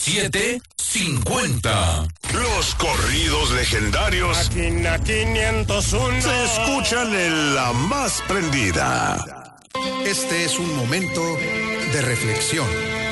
750. Los corridos legendarios Máquina 501 se escuchan en la más prendida. Este es un momento de reflexión.